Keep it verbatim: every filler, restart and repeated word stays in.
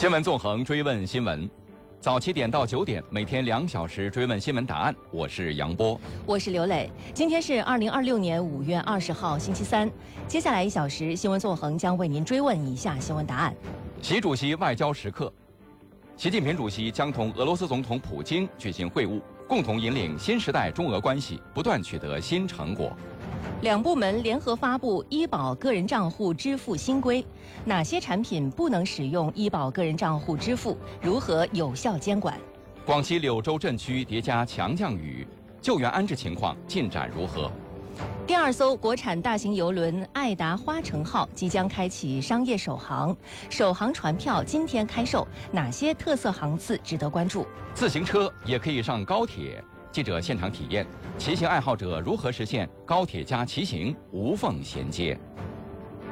新闻纵横，追问新闻。早七点到九点，每天两小时追问新闻答案。我是杨波， 我是刘磊。今天是二零二六年五月二十号，星期三。接下来一小时，新闻纵横将为您追问以下新闻答案： 习主席外交时刻，习近平主席将同俄罗斯总统普京举行会晤，共同引领新时代中俄关系不断取得新成果。 两部门联合发布医保个人账户支付新规，哪些产品不能使用医保个人账户支付？如何有效监管？ 广西柳州镇区叠加强降雨，救援安置情况进展如何？ 第二艘国产大型邮轮爱达花城号即将开启商业首航，首航船票今天开售，哪些特色航次值得关注？ 自行车也可以上高铁。记者现场体验，骑行爱好者如何实现高铁加骑行无缝衔接？